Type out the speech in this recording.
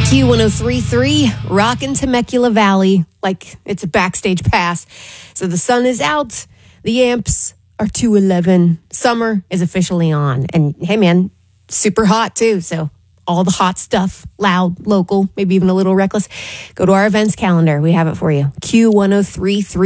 Q1033, rockin' Temecula Valley like it's a backstage pass. So the sun is out, the amps are 211. Summer is officially on. And hey, man, super hot too. So all the hot stuff, loud, local, maybe even a little reckless. Go to our events calendar. We have it for you. Q1033.